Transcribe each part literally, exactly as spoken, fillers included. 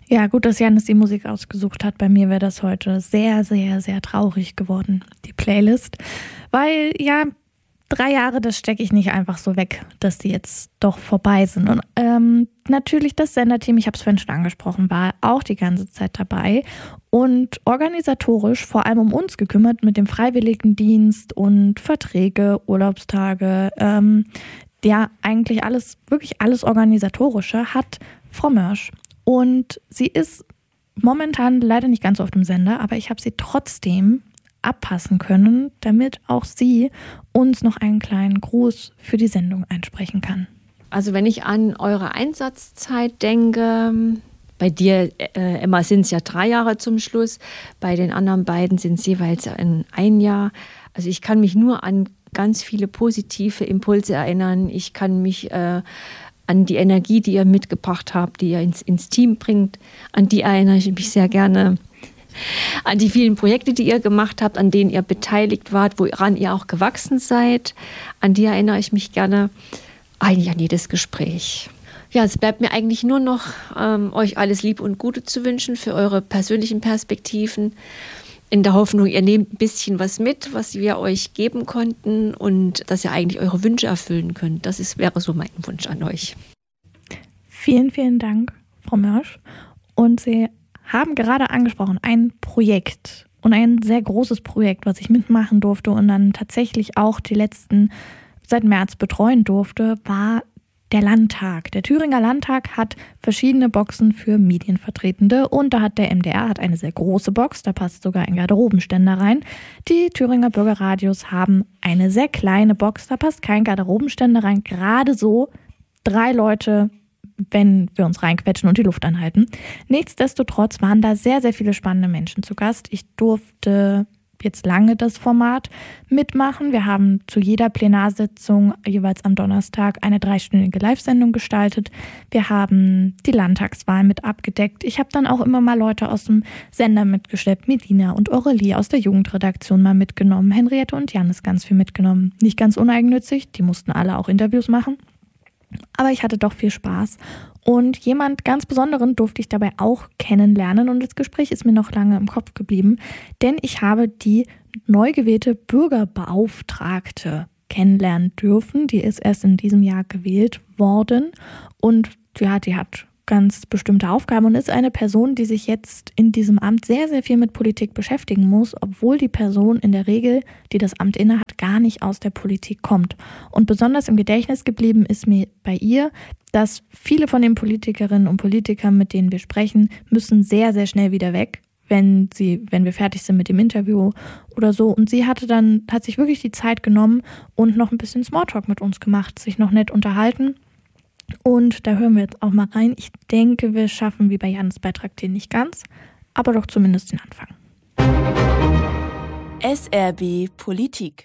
Ja, gut, dass Jannis die Musik ausgesucht hat. Bei mir wäre das heute sehr, sehr, sehr traurig geworden, die Playlist. Weil, ja, drei Jahre, das stecke ich nicht einfach so weg, dass die jetzt doch vorbei sind. Und ähm, natürlich das Senderteam, ich habe es vorhin schon angesprochen, war auch die ganze Zeit dabei und organisatorisch vor allem um uns gekümmert mit dem Freiwilligendienst und Verträge, Urlaubstage, ähm, ja, eigentlich alles, wirklich alles Organisatorische hat Frau Mörsch. Und sie ist momentan leider nicht ganz so auf dem Sender, aber ich habe sie trotzdem abpassen können, damit auch sie uns noch einen kleinen Gruß für die Sendung einsprechen kann. Also wenn ich an eure Einsatzzeit denke, bei dir, äh, Emma, sind es ja drei Jahre zum Schluss, bei den anderen beiden sind es jeweils ein, ein Jahr. Also ich kann mich nur an ganz viele positive Impulse erinnern. Ich kann mich äh, an die Energie, die ihr mitgebracht habt, die ihr ins, ins Team bringt, an die erinnere ich mich sehr gerne. An die vielen Projekte, die ihr gemacht habt, an denen ihr beteiligt wart, woran ihr auch gewachsen seid, an die erinnere ich mich gerne. Eigentlich an jedes Gespräch. Ja, es bleibt mir eigentlich nur noch, ähm, euch alles Lieb und Gute zu wünschen für eure persönlichen Perspektiven. In der Hoffnung, ihr nehmt ein bisschen was mit, was wir euch geben konnten und dass ihr eigentlich eure Wünsche erfüllen könnt. Das ist, wäre so mein Wunsch an euch. Vielen, vielen Dank, Frau Mörsch. Und Sie haben gerade angesprochen, ein Projekt und ein sehr großes Projekt, was ich mitmachen durfte und dann tatsächlich auch die letzten, seit März betreuen durfte, war der Landtag. Der Thüringer Landtag hat verschiedene Boxen für Medienvertretende und da hat der M D R hat eine sehr große Box, da passt sogar ein Garderobenständer rein. Die Thüringer Bürgerradios haben eine sehr kleine Box, da passt kein Garderobenständer rein, gerade so drei Leute, wenn wir uns reinquetschen und die Luft anhalten. Nichtsdestotrotz waren da sehr, sehr viele spannende Menschen zu Gast. Ich durfte jetzt lange das Format mitmachen. Wir haben zu jeder Plenarsitzung jeweils am Donnerstag eine dreistündige Live-Sendung gestaltet. Wir haben die Landtagswahl mit abgedeckt. Ich habe dann auch immer mal Leute aus dem Sender mitgeschleppt. Melina und Aurelie aus der Jugendredaktion mal mitgenommen. Henriette und Jannis ganz viel mitgenommen. Nicht ganz uneigennützig, die mussten alle auch Interviews machen. Aber ich hatte doch viel Spaß. Und jemand ganz Besonderen durfte ich dabei auch kennenlernen und das Gespräch ist mir noch lange im Kopf geblieben, denn ich habe die neu gewählte Bürgerbeauftragte kennenlernen dürfen. Die ist erst in diesem Jahr gewählt worden und ja, die hat ganz bestimmte Aufgaben und ist eine Person, die sich jetzt in diesem Amt sehr, sehr viel mit Politik beschäftigen muss, obwohl die Person in der Regel, die das Amt innehat, gar nicht aus der Politik kommt. Und besonders im Gedächtnis geblieben ist mir bei ihr, dass viele von den Politikerinnen und Politikern, mit denen wir sprechen, müssen sehr, sehr schnell wieder weg, wenn sie, wenn wir fertig sind mit dem Interview oder so. Und sie hatte dann, hat sich wirklich die Zeit genommen und noch ein bisschen Smalltalk mit uns gemacht, sich noch nett unterhalten. Und da hören wir jetzt auch mal rein. Ich denke, wir schaffen wie bei Jannis Beitrag den nicht ganz, aber doch zumindest den Anfang. S R B Politik.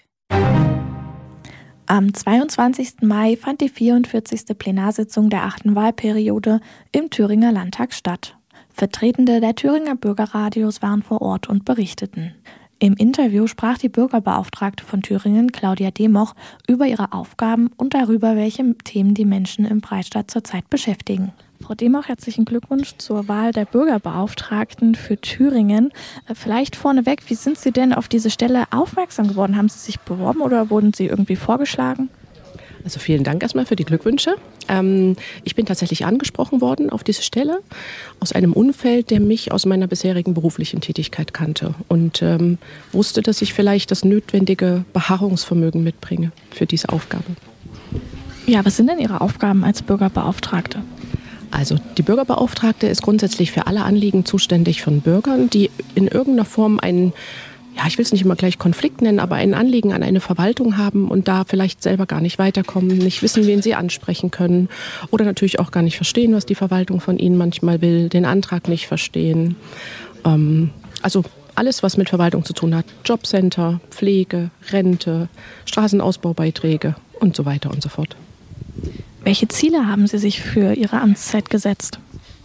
Am zweiundzwanzigsten Mai fand die vierundvierzigste Plenarsitzung der achten Wahlperiode im Thüringer Landtag statt. Vertretende der Thüringer Bürgerradios waren vor Ort und berichteten. Im Interview sprach die Bürgerbeauftragte von Thüringen, Claudia Democh, über ihre Aufgaben und darüber, welche Themen die Menschen im Freistaat zurzeit beschäftigen. Frau Democh, herzlichen Glückwunsch zur Wahl der Bürgerbeauftragten für Thüringen. Vielleicht vorneweg, wie sind Sie denn auf diese Stelle aufmerksam geworden? Haben Sie sich beworben oder wurden Sie irgendwie vorgeschlagen? Also vielen Dank erstmal für die Glückwünsche. Ähm, ich bin tatsächlich angesprochen worden auf diese Stelle aus einem Umfeld, der mich aus meiner bisherigen beruflichen Tätigkeit kannte und ähm, wusste, dass ich vielleicht das notwendige Beharrungsvermögen mitbringe für diese Aufgabe. Ja, was sind denn Ihre Aufgaben als Bürgerbeauftragte? Also die Bürgerbeauftragte ist grundsätzlich für alle Anliegen zuständig von Bürgern, die in irgendeiner Form einen, ja, ich will es nicht immer gleich Konflikt nennen, aber ein Anliegen an eine Verwaltung haben und da vielleicht selber gar nicht weiterkommen, nicht wissen, wen sie ansprechen können oder natürlich auch gar nicht verstehen, was die Verwaltung von ihnen manchmal will, den Antrag nicht verstehen. Ähm, also alles, was mit Verwaltung zu tun hat, Jobcenter, Pflege, Rente, Straßenausbaubeiträge und so weiter und so fort. Welche Ziele haben Sie sich für Ihre Amtszeit gesetzt?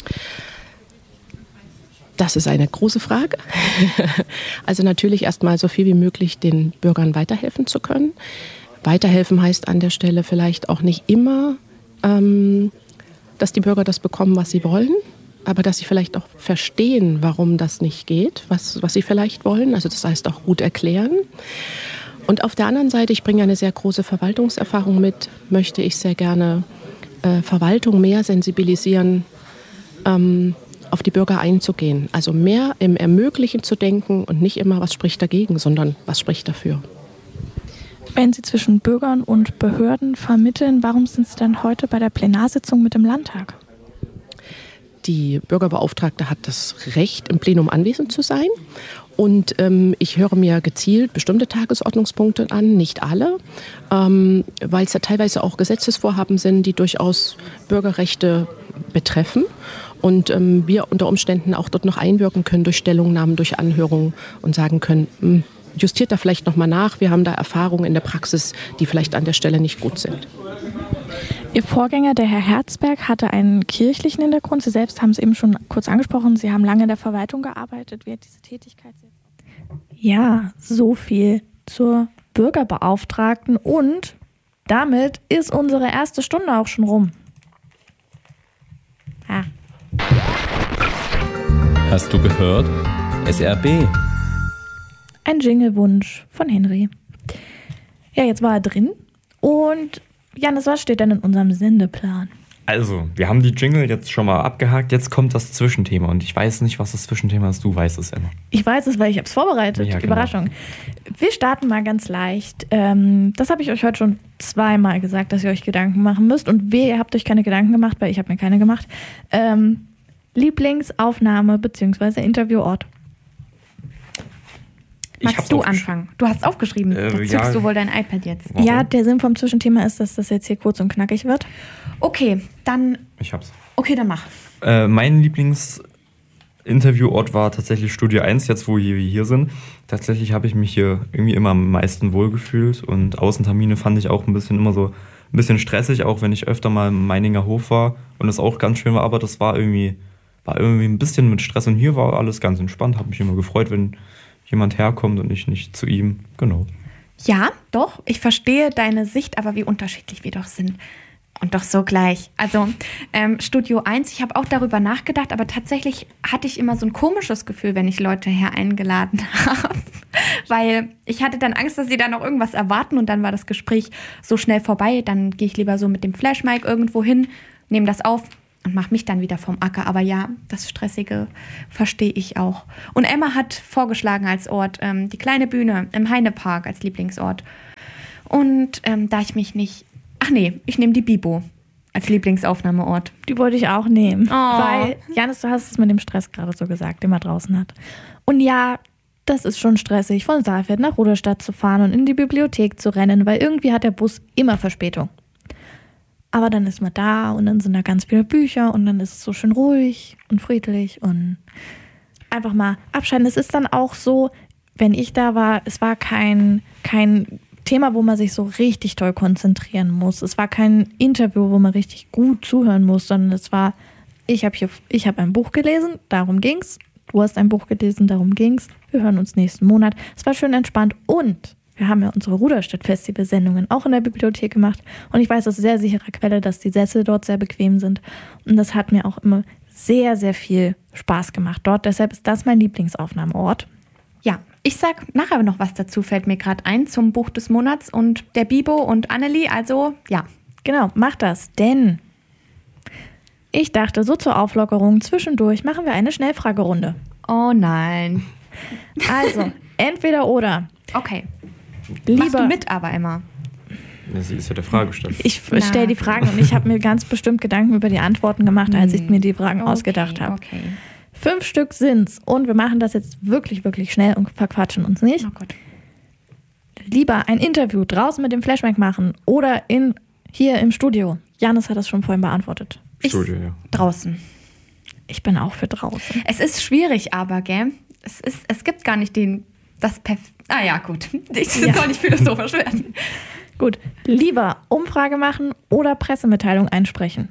Das ist eine große Frage. Also natürlich erstmal so viel wie möglich den Bürgern weiterhelfen zu können. Weiterhelfen heißt an der Stelle vielleicht auch nicht immer, ähm, dass die Bürger das bekommen, was sie wollen. aber dass sie vielleicht auch verstehen, warum das nicht geht, was, was sie vielleicht wollen. Also das heißt auch gut erklären. Und auf der anderen Seite, ich bringe eine sehr große Verwaltungserfahrung mit, möchte ich sehr gerne äh, Verwaltung mehr sensibilisieren, ähm, auf die Bürger einzugehen. Also mehr im Ermöglichen zu denken und nicht immer, was spricht dagegen, sondern was spricht dafür. Wenn Sie zwischen Bürgern und Behörden vermitteln, warum sind Sie dann heute bei der Plenarsitzung mit dem Landtag? Die Bürgerbeauftragte hat das Recht, im Plenum anwesend zu sein. Und ähm, ich höre mir gezielt bestimmte Tagesordnungspunkte an, nicht alle, ähm, weil es ja teilweise auch Gesetzesvorhaben sind, die durchaus Bürgerrechte betreffen. Und ähm, wir unter Umständen auch dort noch einwirken können durch Stellungnahmen, durch Anhörungen und sagen können, mh, justiert da vielleicht nochmal nach, wir haben da Erfahrungen in der Praxis, die vielleicht an der Stelle nicht gut sind. Ihr Vorgänger, der Herr Herzberg, hatte einen kirchlichen Hintergrund. Sie selbst haben es eben schon kurz angesprochen, Sie haben lange in der Verwaltung gearbeitet. Wie hat diese Tätigkeit Sie jetzt? Ja, so viel zur Bürgerbeauftragten und damit ist unsere erste Stunde auch schon rum. Ja. Hast du gehört? S R B. Ein Jinglewunsch von Henry. Ja, jetzt war er drin. Und Janis, was steht denn in unserem Sendeplan? Also, wir haben die Jingle jetzt schon mal abgehakt. Jetzt kommt das Zwischenthema. Und ich weiß nicht, was das Zwischenthema ist. Du weißt es, Emma. Ich weiß es, weil ich habe es vorbereitet. Ja, genau. Überraschung. Wir starten mal ganz leicht. Ähm, das habe ich euch heute schon zweimal gesagt, dass ihr euch Gedanken machen müsst. Und wehe, ihr habt euch keine Gedanken gemacht, weil ich habe mir keine gemacht. Ähm, Lieblingsaufnahme bzw. Interviewort. Magst du anfangen? Du hast aufgeschrieben. Äh, da zückst ja. du wohl dein iPad jetzt. Warum? Ja, der Sinn vom Zwischenthema ist, dass das jetzt hier kurz und knackig wird. Okay, dann. Ich hab's. Okay, dann mach. Äh, mein Lieblingsinterviewort war tatsächlich Studio eins, jetzt wo wir hier sind. Tatsächlich habe ich mich hier irgendwie immer am meisten wohlgefühlt. Und Außentermine fand ich auch ein bisschen immer so ein bisschen stressig, auch wenn ich öfter mal im Meininger Hof war und es auch ganz schön war. Aber das war irgendwie, war irgendwie ein bisschen mit Stress. Und hier war alles ganz entspannt. Habe mich immer gefreut, wenn jemand herkommt und ich nicht zu ihm. Genau. Ja, doch. Ich verstehe deine Sicht, aber wie unterschiedlich wir doch sind. Und doch so gleich. Also ähm, Studio eins, ich habe auch darüber nachgedacht, aber tatsächlich hatte ich immer so ein komisches Gefühl, wenn ich Leute her eingeladen habe. Weil ich hatte dann Angst, dass sie da noch irgendwas erwarten und dann war das Gespräch so schnell vorbei. Dann gehe ich lieber so mit dem Flashmic irgendwo hin, nehme das auf und mache mich dann wieder vom Acker. Aber ja, das Stressige verstehe ich auch. Und Emma hat vorgeschlagen als Ort ähm, die kleine Bühne im Heinepark als Lieblingsort. Und ähm, da ich mich nicht... Ach nee, ich nehme die Bibo als Lieblingsaufnahmeort. Die wollte ich auch nehmen. Oh. Weil, Janis, du hast es mit dem Stress gerade so gesagt, den man draußen hat. Und ja, das ist schon stressig, von Saalfeld nach Rudolstadt zu fahren und in die Bibliothek zu rennen, weil irgendwie hat der Bus immer Verspätung. Aber dann ist man da und dann sind da ganz viele Bücher und dann ist es so schön ruhig und friedlich und einfach mal abschalten. Es ist dann auch so, wenn ich da war, es war kein, kein Thema, wo man sich so richtig toll konzentrieren muss. Es war kein Interview, wo man richtig gut zuhören muss, sondern es war, ich habe hier, ich habe ein Buch gelesen, darum ging's. Du hast ein Buch gelesen, darum ging's. Wir hören uns nächsten Monat. Es war schön entspannt und wir haben ja unsere Rudolstadt-Festival-Sendungen auch in der Bibliothek gemacht und ich weiß aus sehr sicherer Quelle, dass die Sessel dort sehr bequem sind und das hat mir auch immer sehr, sehr viel Spaß gemacht dort. Deshalb ist das mein Lieblingsaufnahmeort. Ja, ich sag nachher noch was dazu, fällt mir gerade ein, zum Buch des Monats und der Bibo und Annelie, also ja. Genau, mach das, denn ich dachte, so zur Auflockerung zwischendurch machen wir eine Schnellfragerunde. Oh nein. Also, entweder oder. Okay. Lieber, Machst du mit aber immer? Ja, sie ist ja der Fragesteller. Ich stelle die Fragen und ich habe mir ganz bestimmt Gedanken über die Antworten gemacht, als ich mir die Fragen okay, ausgedacht habe. Okay. Fünf Stück sind's und wir machen das jetzt wirklich, wirklich schnell und verquatschen uns nicht. Oh Gott. Lieber ein Interview draußen mit dem Flashback machen oder in, hier im Studio. Janis hat das schon vorhin beantwortet. Studio, ja. Draußen. Ich bin auch für draußen. Es ist schwierig, aber, gell? Es, ist, es gibt gar nicht den, das Perf... Ah ja, gut. Ich Ja. soll nicht philosophisch werden. Gut, lieber Umfrage machen oder Pressemitteilung einsprechen?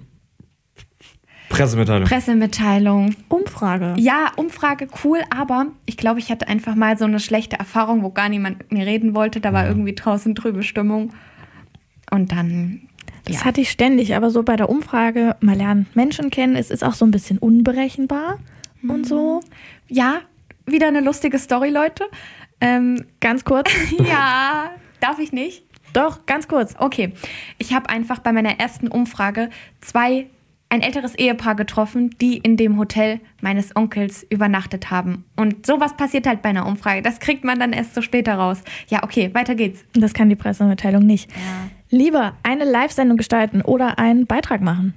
Pressemitteilung. Pressemitteilung. Umfrage. Ja, Umfrage cool, aber ich glaube, ich hatte einfach mal so eine schlechte Erfahrung, wo gar niemand mit mir reden wollte. Da war irgendwie draußen trübe Stimmung. Und dann... Das ja. hatte ich ständig, aber so bei der Umfrage, mal lernen Menschen kennen, es ist auch so ein bisschen unberechenbar mhm. und so. Ja, wieder eine lustige Story, Leute. Ähm, ganz kurz. Ja, darf ich nicht? Doch, ganz kurz. Okay, ich habe einfach bei meiner ersten Umfrage zwei, ein älteres Ehepaar getroffen, die in dem Hotel meines Onkels übernachtet haben. Und sowas passiert halt bei einer Umfrage. Das kriegt man dann erst so später raus. Ja, okay, weiter geht's. Das kann die Pressemitteilung nicht. Ja. Lieber eine Live-Sendung gestalten oder einen Beitrag machen?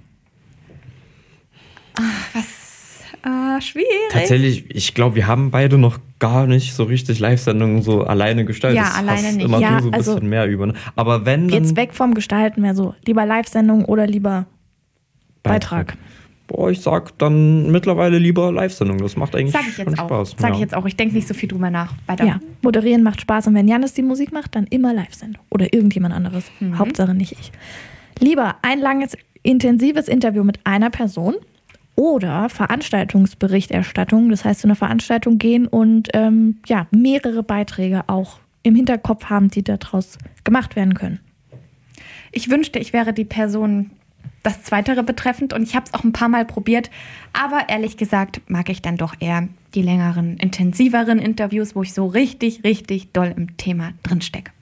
Ach, was äh, schwierig. Tatsächlich, ich glaube, wir haben beide noch gar nicht so richtig Live-Sendungen so alleine gestaltet. Ja, das alleine hast nicht. Immer Ja, du so ein also bisschen mehr über. Ne? Aber wenn dann Jetzt weg vom Gestalten, mehr so lieber Live-Sendung oder lieber Beitrag. Beitrag. Boah, ich sag dann mittlerweile lieber Live-Sendung. Das macht eigentlich Sag ich schon jetzt auch. Spaß. Sag ja. ich jetzt auch. Ich denke nicht so viel drüber nach. Weiter. Ja, moderieren macht Spaß und wenn Jannis die Musik macht, dann immer Live-Sendung. Oder irgendjemand anderes. Mhm. Hauptsache nicht ich. Lieber ein langes, intensives Interview mit einer Person oder Veranstaltungsberichterstattung. Das heißt, zu einer Veranstaltung gehen und ähm, ja, mehrere Beiträge auch im Hinterkopf haben, die daraus gemacht werden können. Ich wünschte, ich wäre die Person, das Zweitere betreffend, und ich habe es auch ein paar Mal probiert, aber ehrlich gesagt mag ich dann doch eher die längeren, intensiveren Interviews, wo ich so richtig, richtig doll im Thema drinstecke.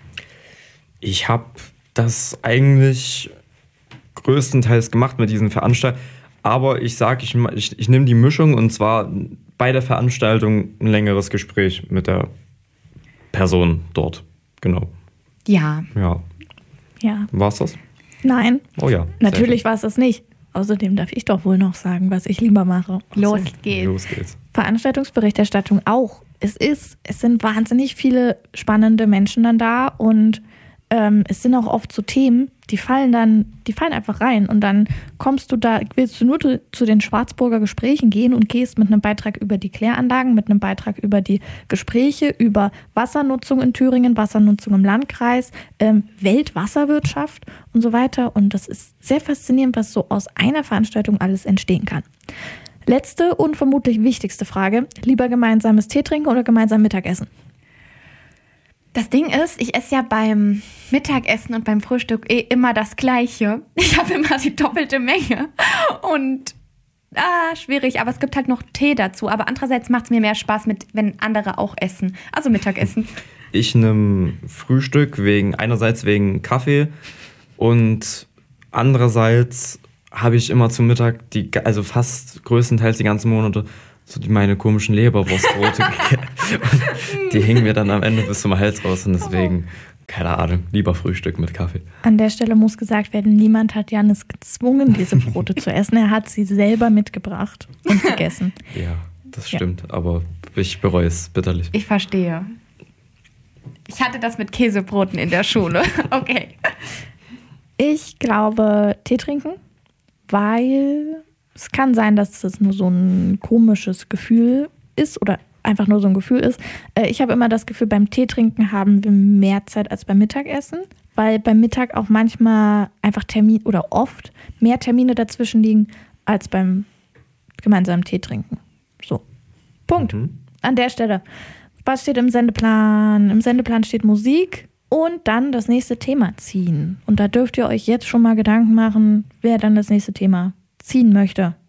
Ich habe das eigentlich größtenteils gemacht mit diesen Veranstaltungen, aber ich sage, ich, ich, ich nehme die Mischung und zwar bei der Veranstaltung ein längeres Gespräch mit der Person dort. Genau. Ja. Ja. Ja. War's das? Nein, Oh ja. natürlich war es das nicht. Außerdem darf ich doch wohl noch sagen, was ich lieber mache. Los So, geht's. Los geht's. Veranstaltungsberichterstattung auch. Es ist, es sind wahnsinnig viele spannende Menschen dann da und ähm, es sind auch oft so Themen, die fallen dann, die fallen einfach rein und dann kommst du da, willst du nur zu, zu den Schwarzburger Gesprächen gehen und gehst mit einem Beitrag über die Kläranlagen, mit einem Beitrag über die Gespräche, über Wassernutzung in Thüringen, Wassernutzung im Landkreis, ähm, Weltwasserwirtschaft und so weiter. Und das ist sehr faszinierend, was so aus einer Veranstaltung alles entstehen kann. Letzte und vermutlich wichtigste Frage. Lieber gemeinsames Tee trinken oder gemeinsam Mittagessen? Das Ding ist, ich esse ja beim Mittagessen und beim Frühstück eh immer das Gleiche. Ich habe immer die doppelte Menge und ah, schwierig, aber es gibt halt noch Tee dazu. Aber andererseits macht es mir mehr Spaß, mit, wenn andere auch essen. Also Mittagessen. Ich nehme Frühstück wegen einerseits wegen Kaffee und andererseits habe ich immer zum Mittag die, also fast größtenteils die ganzen Monate so die meine komischen Leberwurstbrote gegessen. Die hingen mir dann am Ende bis zum Hals raus und deswegen, keine Ahnung, lieber Frühstück mit Kaffee. An der Stelle muss gesagt werden, niemand hat Jannis gezwungen, diese Brote zu essen. Er hat sie selber mitgebracht und gegessen. Ja, das Ja. stimmt, aber ich bereue es bitterlich. Ich verstehe. Ich hatte das mit Käsebroten in der Schule. Okay. Ich glaube, Tee trinken, weil es kann sein, dass das nur so ein komisches Gefühl ist oder einfach nur so ein Gefühl ist. Ich habe immer das Gefühl, beim Tee trinken haben wir mehr Zeit als beim Mittagessen, weil beim Mittag auch manchmal einfach Termin oder oft mehr Termine dazwischen liegen als beim gemeinsamen Tee trinken. So, Punkt. Mhm. An der Stelle. Was steht im Sendeplan? Im Sendeplan steht Musik und dann das nächste Thema ziehen. Und da dürft ihr euch jetzt schon mal Gedanken machen, wer dann das nächste Thema ziehen möchte.